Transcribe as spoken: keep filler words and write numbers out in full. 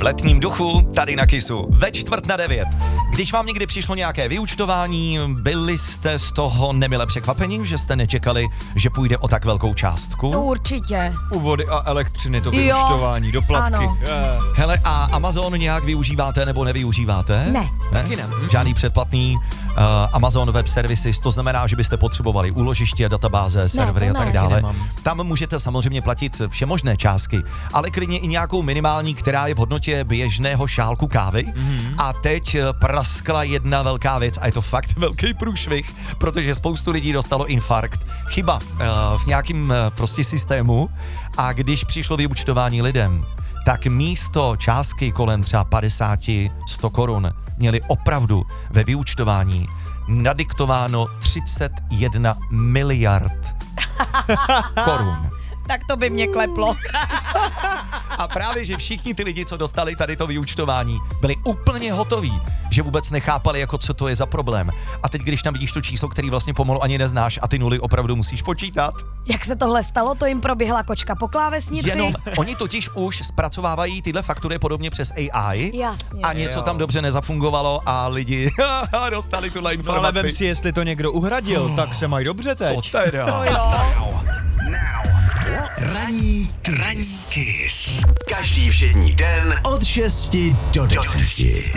letním duchu tady na Kissu ve čtvrt na devět. Když vám někdy přišlo nějaké vyúčtování, byli jste z toho nemile překvapeni, že jste nečekali, že půjde o tak velkou částku? No určitě. U vody a elektřiny to vyúčtování, doplatky. Ano. Yeah. Hele, a Amazon nějak využíváte nebo nevyužíváte? Ne. Taky ne. Žádný předplatný uh, Amazon Web Services, to znamená, že byste potřebovali úložiště, databáze, servery to a tak ne. dále. Taky nemám. Tam můžete samozřejmě platit všemožné částky, ale klidně i nějakou minimální, která je v hodnotě běžného šálku kávy. Mm-hmm. A teď praskla jedna velká věc a je to fakt velký průšvih, protože spoustu lidí dostalo infarkt. Chyba uh, v nějakým uh, prostě systému a když přišlo vyúčtování lidem, tak místo částky kolem třeba padesát sto korun měli opravdu ve vyúčtování nadiktováno třicet jedna miliard korun. Tak to by mě kleplo. A právě, že všichni ty lidi, co dostali tady to vyúčtování, byli úplně hotoví, že vůbec nechápali, jako co to je za problém. A teď, když tam vidíš to číslo, který vlastně pomalu ani neznáš a ty nuly opravdu musíš počítat. Jak se tohle stalo, to jim proběhla kočka po klávesnici. Jenom oni totiž už zpracovávají tyhle faktury podobně přes A I. Jasně. A něco Jo. tam dobře nezafungovalo a lidi dostali tuhle No informaci. ale vem si, jestli to někdo uhradil, oh. tak se mají dobře teď. To teda. To jo. Ranní Kiss. Každý všední den od šesti do deseti.